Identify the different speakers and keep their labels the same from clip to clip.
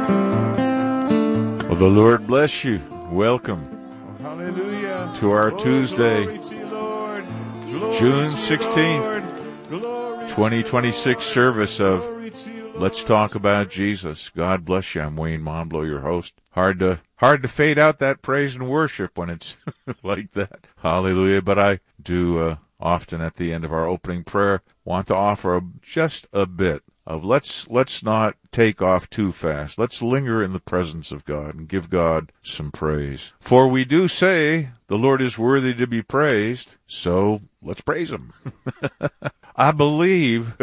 Speaker 1: Well, the Lord bless you. Welcome.
Speaker 2: Hallelujah.
Speaker 1: To our Tuesday,
Speaker 2: Glory to you, Lord. Glory
Speaker 1: June
Speaker 2: to you,
Speaker 1: 16th,
Speaker 2: Lord. Glory
Speaker 1: 2026 service of
Speaker 2: Glory to you, Lord.
Speaker 1: Let's Talk About Jesus. God bless you. I'm Wayne Monblow, your host. Hard to fade out that praise and worship when it's like that. Hallelujah. But I do often at the end of our opening prayer want to offer just a bit of let's not take off too fast. Let's linger in the presence of God and give God some praise. For we do say the Lord is worthy to be praised, so let's praise him. I believe,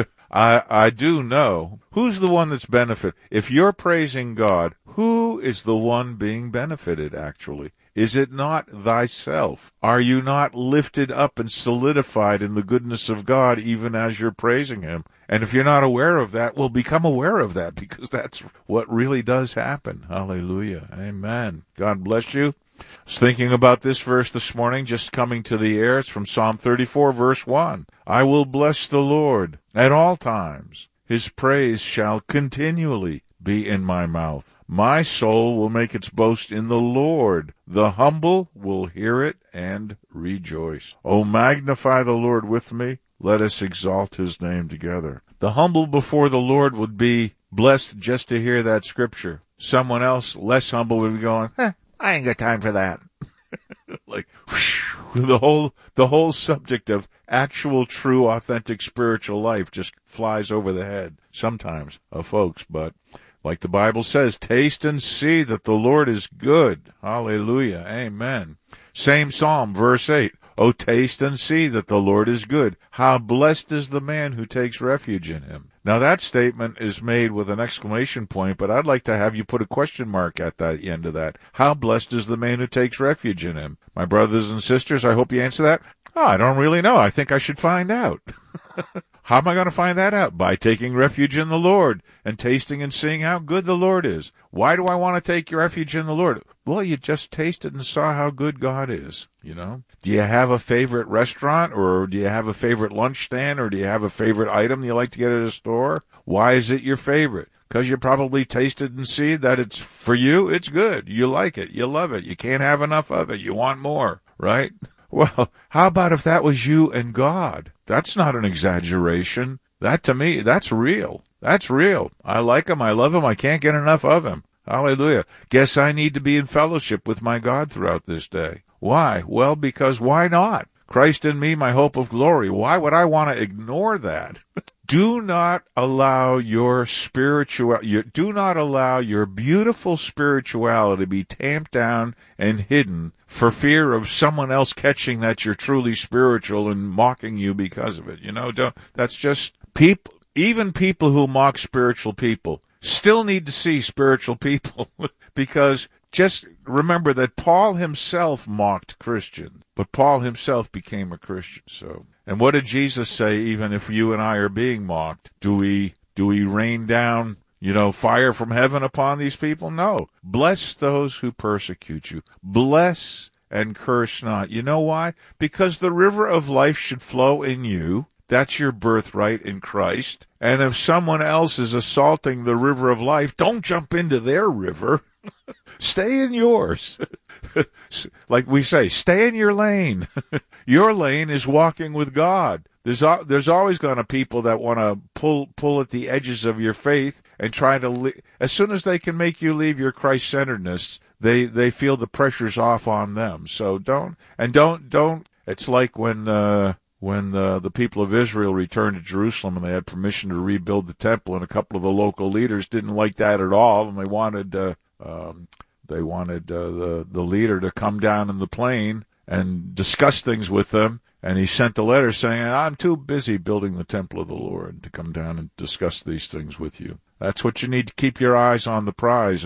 Speaker 1: I do know, who's the one that's benefited? If you're praising God, who is the one being benefited, actually? Is it not thyself? Are you not lifted up and solidified in the goodness of God even as you're praising him? And if you're not aware of that, well, become aware of that, because that's what really does happen. Hallelujah. Amen. God bless you. I was thinking about this verse this morning, just coming to the air. It's from Psalm 34, verse 1. I will bless the Lord at all times. His praise shall continually be in my mouth. My soul will make its boast in the Lord. The humble will hear it and rejoice. Oh, magnify the Lord with me. Let us exalt his name together. The humble before the Lord would be blessed just to hear that scripture. Someone else, less humble, would be going, I ain't got time for that. Like, whew, the whole subject of actual, true, authentic spiritual life just flies over the head sometimes of folks. But like the Bible says, taste and see that the Lord is good. Hallelujah. Amen. Same Psalm, verse 8. Oh, taste and see that the Lord is good. How blessed is the man who takes refuge in him. Now, that statement is made with an exclamation point, but I'd like to have you put a question mark at the end of that. How blessed is the man who takes refuge in him? My brothers and sisters, I hope you answer that. Oh, I don't really know. I think I should find out. How am I going to find that out? By taking refuge in the Lord and tasting and seeing how good the Lord is. Why do I want to take refuge in the Lord? Well, you just tasted and saw how good God is, you know. Do you have a favorite restaurant, or do you have a favorite lunch stand, or do you have a favorite item you like to get at a store? Why is it your favorite? Because you probably tasted and see that it's, for you, it's good. You like it. You love it. You can't have enough of it. You want more, right? Well, how about if that was you and God? That's not an exaggeration. That, to me, that's real. That's real. I like him. I love him. I can't get enough of him. Hallelujah. Guess I need to be in fellowship with my God throughout this day. Why? Well, because why not? Christ in me, my hope of glory. Why would I want to ignore that? Do not allow your beautiful spirituality to be tamped down and hidden for fear of someone else catching that you're truly spiritual and mocking you because of it. You know, that's just people. Even people who mock spiritual people still need to see spiritual people, because just remember that Paul himself mocked Christians, but Paul himself became a Christian. So, and what did Jesus say? Even if you and I are being mocked, do we rain down, fire from heaven upon these people? No. Bless those who persecute you. Bless and curse not. You know why? Because the river of life should flow in you. That's your birthright in Christ. And if someone else is assaulting the river of life, don't jump into their river. Stay in yours. Like we say, stay in your lane. Your lane is walking with God. There's always going to people that want to pull at the edges of your faith and try to, as soon as they can make you leave your Christ-centeredness, they feel the pressure's off on them. So don't, it's like when the people of Israel returned to Jerusalem and they had permission to rebuild the temple, and a couple of the local leaders didn't like that at all, and they wanted the leader to come down in the plain and discuss things with them. And he sent a letter saying, I'm too busy building the temple of the Lord to come down and discuss these things with you. That's what you need to keep your eyes on the prize.